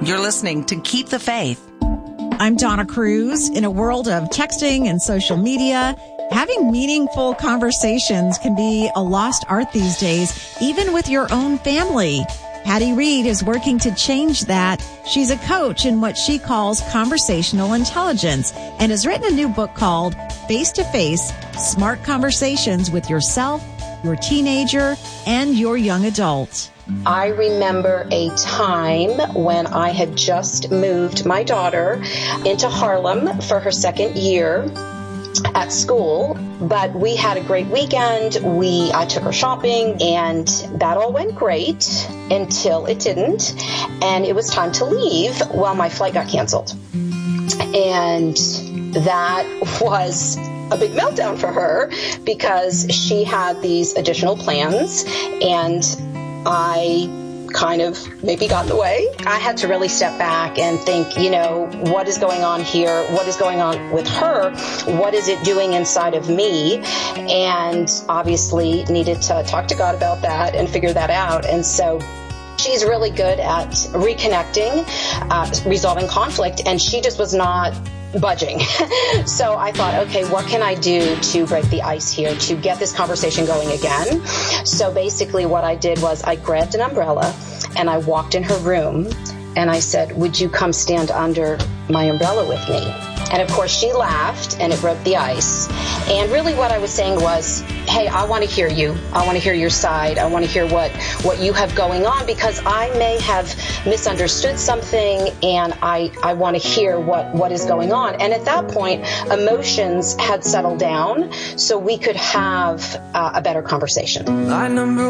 You're listening to Keep the Faith. I'm Donna Cruz. In a world of texting and social media, having meaningful conversations can be a lost art these days, even with your own family. Patty Reed is working to change that. She's a coach in what she calls conversational intelligence and has written a new book called Face to Face: Smart Conversations with Yourself, your teenager, and your young adult. I remember a time when I had just moved my daughter into Harlem for her second year at school, but we had a great weekend. I took her shopping, and that all went great until it didn't, and it was time to leave. Well, my flight got canceled, and that was a big meltdown for her because she had these additional plans, and I kind of maybe got in the way. I had to really step back and think, what is going on here? What is going on with her? What is it doing inside of me? And obviously needed to talk to God about that and figure that out. And so she's really good at reconnecting, resolving conflict, and she just was not budging. So I thought, okay, what can I do to break the ice here, to get this conversation going again? So basically what I did was I grabbed an umbrella and I walked in her room and I said, would you come stand under my umbrella with me? And of course she laughed and it broke the ice. And really what I was saying was, hey, I want to hear you. I want to hear your side. I want to hear what you have going on, because I may have misunderstood something and I want to hear what is going on. And at that point, emotions had settled down so we could have a better conversation.